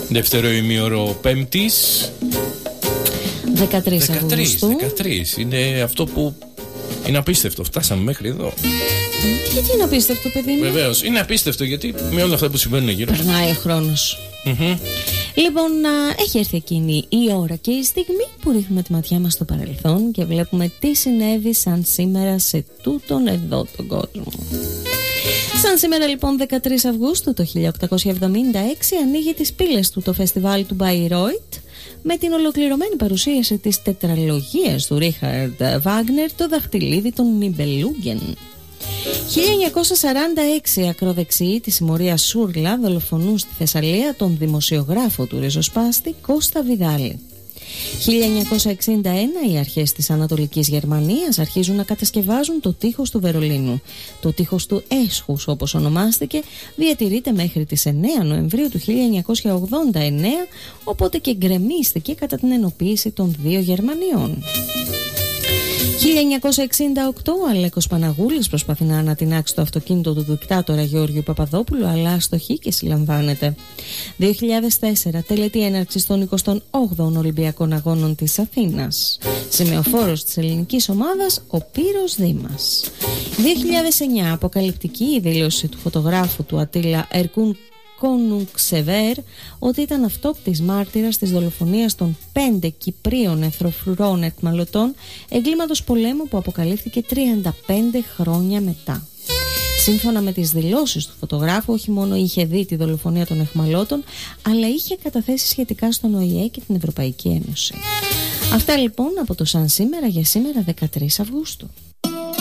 Δεύτερο ημίωρο Πέμπτης 13 Αυγούστου. 13. Είναι αυτό που είναι απίστευτο. Φτάσαμε μέχρι εδώ. Γιατί είναι απίστευτο, παιδί μου? Βεβαίως, είναι απίστευτο γιατί με όλα αυτά που συμβαίνουν γύρω. Περνάει ο χρόνος. Λοιπόν, έχει έρθει εκείνη η ώρα και η στιγμή που ρίχνουμε τη ματιά μας στο παρελθόν και βλέπουμε τι συνέβη σαν σήμερα σε τούτον εδώ τον κόσμο. Σαν σήμερα λοιπόν 13 Αυγούστου το 1876 ανοίγει τις πύλες του το φεστιβάλ του Bayreuth με την ολοκληρωμένη παρουσίαση της τετραλογίας του Ρίχαρντ Βάγνερ, το δαχτυλίδι των Νιμπελούγκεν. 1946 ακροδεξιοί της συμμορίας Σούρλα δολοφονούν στη Θεσσαλία τον δημοσιογράφο του ριζοσπάστη Κώστα Βιδάλη. 1961 οι αρχές της Ανατολικής Γερμανίας αρχίζουν να κατασκευάζουν το τείχος του Βερολίνου. Το τείχος του Έσχους, όπως ονομάστηκε, διατηρείται μέχρι τις 9 Νοεμβρίου του 1989, οπότε και γκρεμίστηκε κατά την ενοποίηση των δύο Γερμανιών. 1968 ο Αλέκος Παναγούλης προσπαθεί να ανατινάξει το αυτοκίνητο του δικτάτορα Γεώργιου Παπαδόπουλου, αλλά αστοχεί και συλλαμβάνεται. 2004 τελετή έναρξης των 28ων Ολυμπιακών Αγώνων της Αθήνας. Σημεοφόρος της ελληνικής ομάδας ο Πύρος Δήμας. 2009 αποκαλυπτική η δήλωση του φωτογράφου του Ατίλα Ερκούν Κόνουξεβέρ ότι ήταν αυτόπτης μάρτυρας της δολοφονίας των 5 Κυπρίων εθροφρουρών αιχμαλωτών, εγκλήματος πολέμου που αποκαλύφθηκε 35 χρόνια μετά. Σύμφωνα με τις δηλώσεις του φωτογράφου, όχι μόνο είχε δει τη δολοφονία των αιχμαλώτων, αλλά είχε καταθέσει σχετικά στον ΟΗΕ και την Ευρωπαϊκή Ένωση. Αυτά λοιπόν από το Σαν σήμερα για σήμερα 13 Αυγούστου.